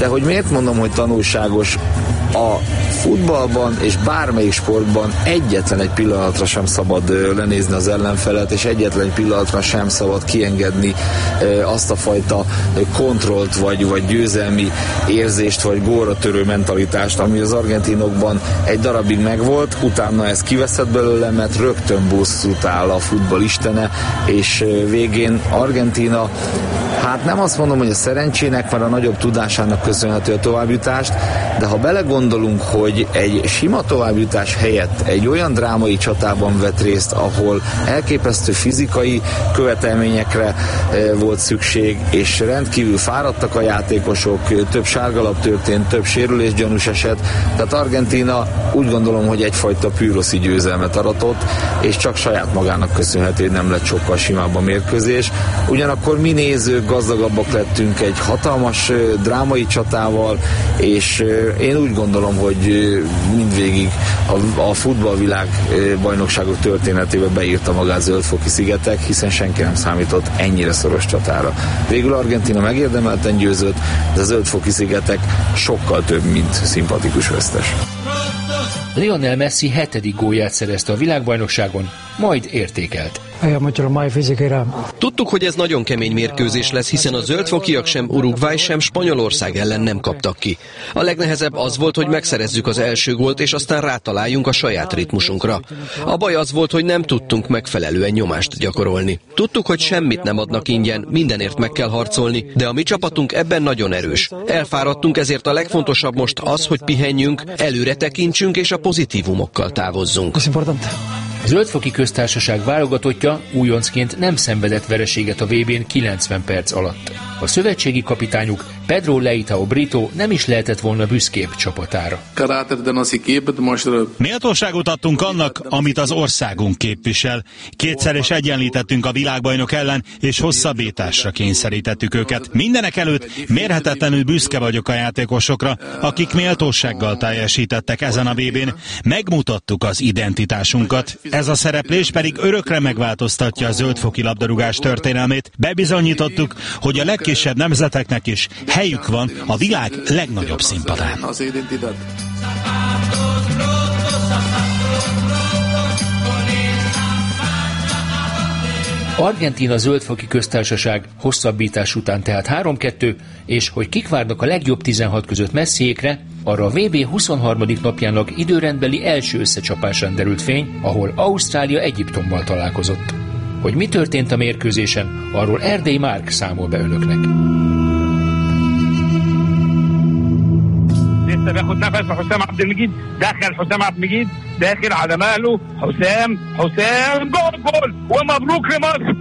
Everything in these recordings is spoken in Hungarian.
De hogy miért mondom, hogy tanulságos? A futballban és bármelyik sportban egyetlen egy pillanatra sem szabad lenézni az ellenfelet, és egyetlen egy pillanatra sem szabad kiengedni azt a fajta kontrollt, vagy győzelmi érzést, vagy gólra törő mentalitást, ami az argentinokban egy darabig megvolt, utána ez kiveszett belőle, mert rögtön bosszút áll a futball istene, és végén Argentína, hát nem azt mondom, hogy a szerencsének, mert a nagyobb tudásának köszönhető a továbbjutást, de ha belegondolunk, hogy egy sima továbbjutás helyett egy olyan drámai csatában vett részt, ahol elképesztő fizikai követelményekre volt szükség, és rendkívül fáradtak a játékosok, több sárgalap történt, több sérülésgyanús eset, tehát Argentína úgy gondolom, hogy egyfajta püroszi győzelmet aratott, és csak saját magának köszönhető, hogy nem lett sokkal simább a mérkőzés. Ugyanakkor mi nézők gazdagabbak lettünk egy hatalmas drámai csatával, és én úgy gondolom, hogy mindvégig a futballvilág bajnokságok történetébe beírta magát Zöld-foki-szigetek, hiszen senki nem számított ennyire szoros csatára. Végül Argentína megérdemelten győzött, de a Zöld-foki-szigetek sokkal több, mint szimpatikus vesztes. Lionel Messi 7. gólját szerezte a világbajnokságon, majd értékelt. Tudtuk, hogy ez nagyon kemény mérkőzés lesz, hiszen a zöldfokiak sem Uruguay, sem Spanyolország ellen nem kaptak ki. A legnehezebb az volt, hogy megszerezzük az első gólt, és aztán rátaláljunk a saját ritmusunkra. A baj az volt, hogy nem tudtunk megfelelően nyomást gyakorolni. Tudtuk, hogy semmit nem adnak ingyen, mindenért meg kell harcolni, de a mi csapatunk ebben nagyon erős. Elfáradtunk, ezért a legfontosabb most az, hogy pihenjünk, előre tekintsünk és a pozitívumokkal távozzunk. A Zöld-foki köztársaság válogatottja újoncként nem szenvedett vereséget a VB-n 90 perc alatt. A szövetségi kapitányuk Pedro Leitao Brito nem is lehetett volna büszkébb csapatára. Méltóságot adtunk annak, amit az országunk képvisel. Kétszer is egyenlítettünk a világbajnok ellen, és hosszabbításra kényszerítettük őket. Mindenek előtt mérhetetlenül büszke vagyok a játékosokra, akik méltósággal teljesítettek ezen a VB-n. Megmutattuk az identitásunkat. Ez a szereplés pedig örökre megváltoztatja a zöldfoki labdarúgás történelmét. Bebizonyítottuk, hogy a legkisebb nemzeteknek is helyük van a világ legnagyobb színpadán. Argentína Zöld-foki köztársaság hosszabbítás után tehát 3-2, és hogy kik várnak a legjobb 16 között Messiékre, arra a VB 23. napjának időrendbeli első összecsapásán derült fény, ahol Ausztrália Egyiptommal találkozott. Hogy mi történt a mérkőzésen, arról Erdély Márk számol be önöknek. لسه بياخد نفس حسام عبد المجيد دخل حسام عبد المجيد داخل على مهله حسام جول ومبروك لمصر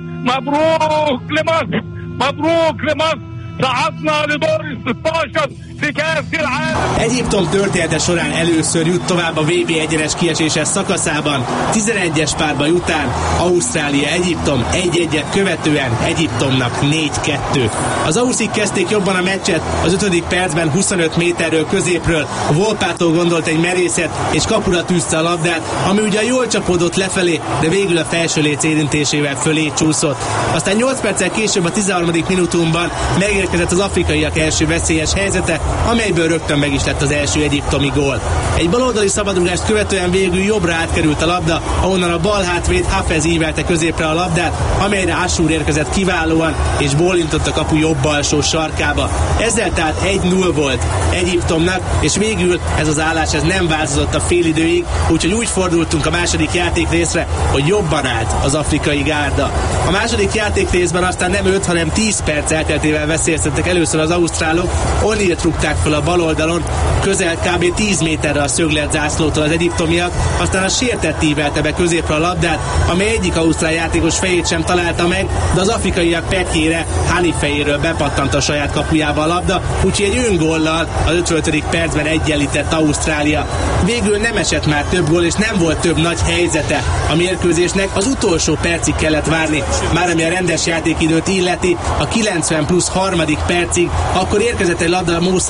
مبروك لمصر صعدنا لدور ال 16 في كأس العالم. Egyiptom története során először jut tovább a VB egyenes kieséses szakaszában. 11-es párbaj után Ausztrália Egyiptom 1-1-et követően Egyiptomnak 4-2. Az auszik kezdték jobban a meccset, az 5. percben 25 méterről középről a Volpától gondolt egy merészet, és kapura tűzte a labdát, ami ugyan jól csapódott lefelé, de végül a felső léc érintésével fölé csúszott. Aztán 8 perccel később a 13. minutumban megérkezett az afrikaiak első veszélyes helyzete, amelyből rögtön meg is lett az első egyiptomi gól. Egy baloldali szabadrugást követően végül jobbra átkerült a labda, ahonnan a bal hátvéd Hafez ívelte középre a labdát, amelyre Assur érkezett kiválóan, és bólintott a kapu jobb alsó sarkába. Ezzel tehát 1-0 volt Egyiptomnak, és végül ez az állás nem változott a félidőig, úgyhogy úgy fordultunk a második játékrészre, hogy jobban állt az afrikai gárda. A második játékrészben aztán nem 5, hanem 10 perc elteltével veszélyeztettek először az ausztrálok, O'Neillt rúgták fel a bal oldalon, közel kb. 10 méterre a szöglet zászlótól az egyiptomiak, aztán a sértett ívelte be középre a labdát, amely egyik ausztrál játékos fejét sem találta meg, de az afrikaiak petjére, Hani fejéről bepattant a saját kapujába a labda, úgyhogy egy öngóllal az 55. percben egyenlített Ausztrália. Végül nem esett már több gól, és nem volt több nagy helyzete a mérkőzésnek, az utolsó percig kellett várni, már ami a rendes játékidőt illeti, a 90 plusz 3. percig, akkor érkezett egy labda a Mo Salától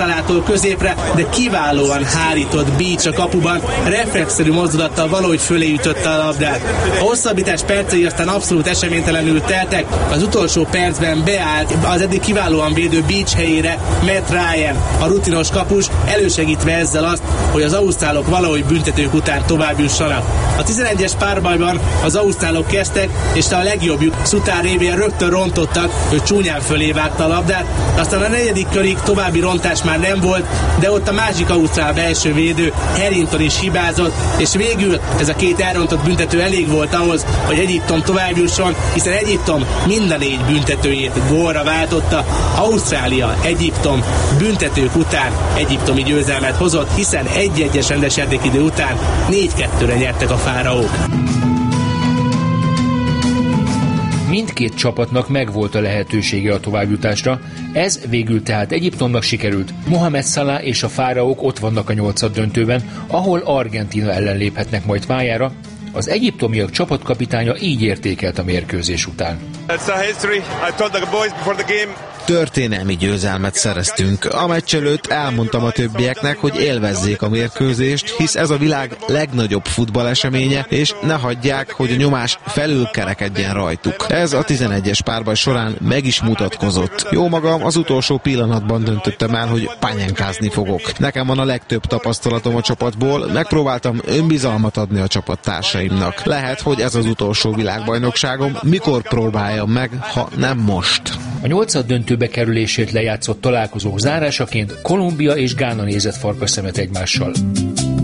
középre, de kiválóan hárított Beach a kapuban, reflexzerű mozdulattal valahogy fölé ütötte a labdát. A hosszabbítás percei aztán abszolút eseménytelenül teltek, az utolsó percben beállt az eddig kiválóan védő Beach helyére Matt Ryan, a rutinos kapus, elősegítve ezzel azt, hogy az ausztrálok valahogy büntetők után tovább jussanak. A 11-es párbajban az ausztrálok kezdtek, és a legjobbjuk Suter révén rögtön rontottak, hogy csúnyán fölé vágta a labdát, aztán a negyedik körig további rontás már nem volt, de ott a másik ausztrál belső védő Harrington is hibázott, és végül ez a két elrontott büntető elég volt ahhoz, hogy Egyiptom tovább jusson, hiszen Egyiptom mind a 4 büntetőjét gólra váltotta. Ausztrália, Egyiptom büntetők után egyiptomi győzelmet hozott, hiszen 1-1-es rendes játékidő után 4-2-re nyertek a fáraók. Mindkét csapatnak megvolt a lehetősége a továbbjutásra, ez végül tehát Egyiptomnak sikerült. Mohamed Salah és a fáraók ott vannak a 8-döntőben, ahol Argentína ellen léphetnek majd pályára. Az egyiptomiak csapatkapitánya így értékelt a mérkőzés után. Történelmi győzelmet szereztünk. A meccs előtt elmondtam a többieknek, hogy élvezzék a mérkőzést, hisz ez a világ legnagyobb futballeseménye, és ne hagyják, hogy a nyomás felülkerekedjen rajtuk. Ez a 11-es párbaj során meg is mutatkozott. Jó magam, az utolsó pillanatban döntöttem el, hogy pányánkázni fogok. Nekem van a legtöbb tapasztalatom a csapatból, megpróbáltam önbizalmat adni a csapattársaimnak. Lehet, hogy ez az utolsó világbajnokságom, mikor próbáljam meg, ha nem most. A 8-döntőbe kerülését lejátszott találkozók zárásaként Kolumbia és Gána nézett farkas szemet egymással.